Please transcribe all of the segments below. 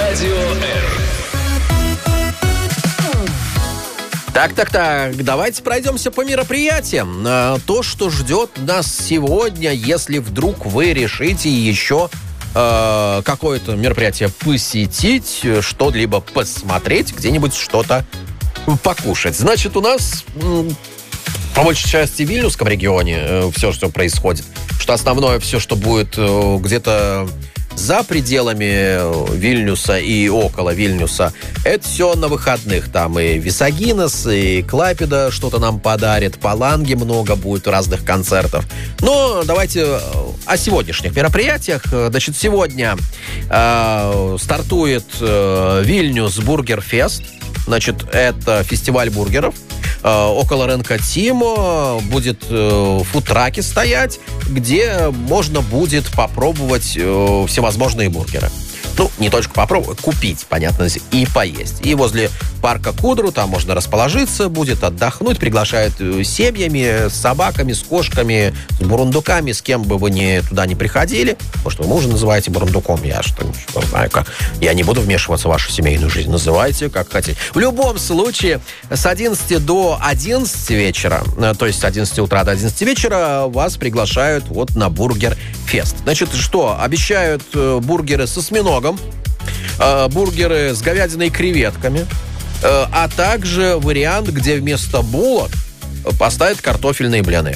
Радио R. Так, давайте пройдемся по мероприятиям. То, что ждет нас сегодня, если вдруг вы решите еще какое-то мероприятие посетить, что-либо посмотреть, где-нибудь что-то покушать. Значит, у нас по большей части в Вильнюсском регионе все, что происходит, что основное все, что будет где-то за пределами Вильнюса и около Вильнюса, это все на выходных. Там и Висагинес, и Клайпеда что-то нам подарит, Паланги много будет разных концертов. Но давайте о сегодняшних мероприятиях. Значит, сегодня стартует Вильнюс Бургер Фест. Значит, это фестиваль бургеров. Около рынка Тимо будет фудтраки стоять, где можно будет попробовать всевозможные бургеры. Ну, не только попробовать, купить, понятно, и поесть. И возле парка Кудру там можно расположиться, будет отдохнуть, приглашают семьями, с собаками, с кошками, с бурундуками, с кем бы вы туда не приходили. Может, вы мужа называете бурундуком, я что знаю как. Я не буду вмешиваться в вашу семейную жизнь. Называйте, как хотите. В любом случае, с 11 до 11 вечера, то есть с 11 утра до 11 вечера, вас приглашают вот на Бургер Фест. Значит, что? Обещают бургеры с осьминогом, бургеры с говядиной и креветками, а также вариант, где вместо булок поставят картофельные блины.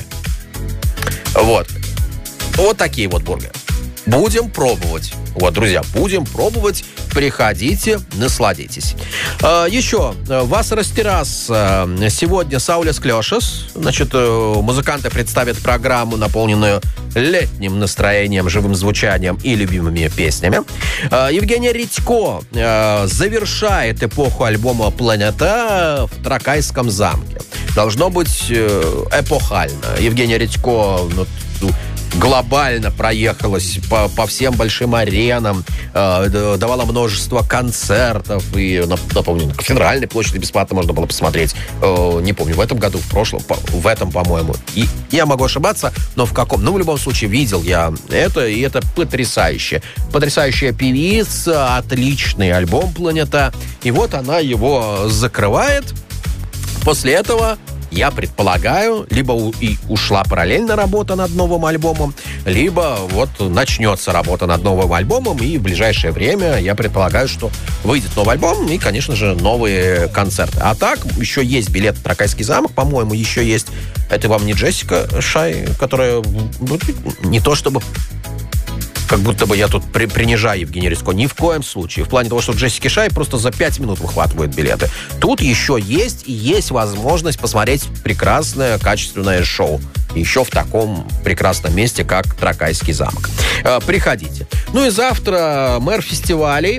Вот. Вот такие вот бургеры. Будем пробовать. Вот, друзья, будем пробовать. Приходите, насладитесь. Еще, Васарас Террас сегодня Саулес Клёшес. Значит, музыканты представят программу, наполненную летним настроением, живым звучанием и любимыми песнями. Евгения Редько завершает эпоху альбома «Планета» в Тракайском замке. Должно быть эпохально. Евгения Редько глобально проехалась по всем большим аренам, давала множество концертов, и, напомню, на Кафедральной площади бесплатно можно было посмотреть. Не помню, в этом году, в прошлом, в этом, по-моему. И я могу ошибаться, но в каком? Ну, в любом случае, видел я это, и это потрясающе. Потрясающая певица, отличный альбом «Планета». И вот она его закрывает. После этого, я предполагаю, либо и ушла параллельно работа над новым альбомом, либо вот начнется работа над новым альбомом, и в ближайшее время, я предполагаю, что выйдет новый альбом и, конечно же, новые концерты. А так, еще есть билет в Тракайский замок, по-моему, еще есть. Это вам не Джессика Шай, которая не то чтобы... Как будто бы я тут принижаю Евгения Редько. Ни в коем случае. В плане того, что Джессики Шай просто за 5 минут выхватывают билеты. Тут еще есть возможность посмотреть прекрасное, качественное шоу. Еще в таком прекрасном месте, как Тракайский замок. Приходите. Ну и завтра мэр фестивалей...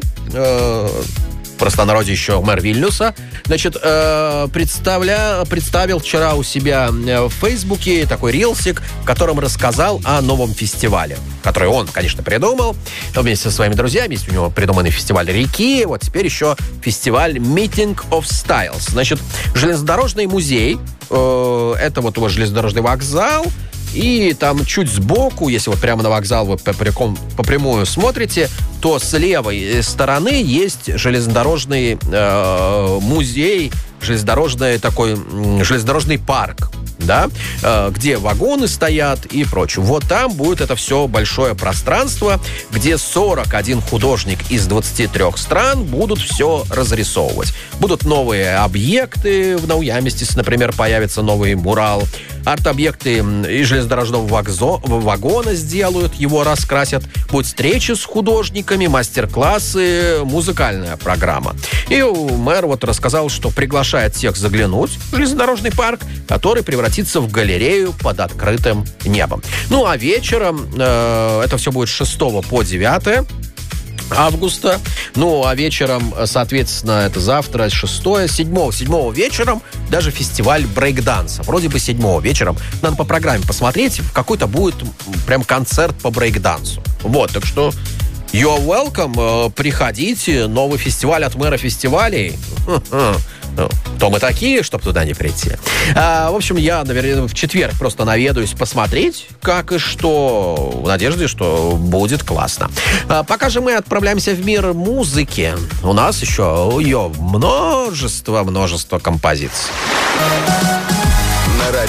В простонародье еще мэр Вильнюса, значит, представил вчера у себя в Фейсбуке такой рилсик, в котором рассказал о новом фестивале, который он, конечно, придумал вместе со своими друзьями. Есть у него придуманный фестиваль реки, вот теперь еще фестиваль Meeting of Styles. Значит, железнодорожный музей, это вот его железнодорожный вокзал, и там чуть сбоку, если вот прямо на вокзал вы по прямую смотрите, то с левой стороны есть железнодорожный музей, железнодорожный парк, да, где вагоны стоят и прочее. Вот там будет это все большое пространство, где 41 художник из 23 стран будут все разрисовывать. Будут новые объекты в Науямистис, например, появится новый мурал. Арт-объекты из железнодорожного вагона сделают, его раскрасят. Будут встречи с художниками, мастер-классы, музыкальная программа. И мэр вот рассказал, что приглашает всех заглянуть в железнодорожный парк, который превратится в галерею под открытым небом. Ну, а вечером, это все будет с 6 по 9 августа. Ну, а вечером, соответственно, это завтра, 6-7 вечером даже фестиваль брейкданса. Вроде бы 7 вечером. Надо по программе посмотреть. Какой-то будет прям концерт по брейкдансу. Вот, так что you're welcome. Приходите. Новый фестиваль от мэра фестивалей. кто мы такие, чтобы туда не прийти. В общем, я, наверное, в четверг просто наведаюсь посмотреть, как и что, в надежде, что будет классно. Пока же мы отправляемся в мир музыки, у нас еще множество композиций.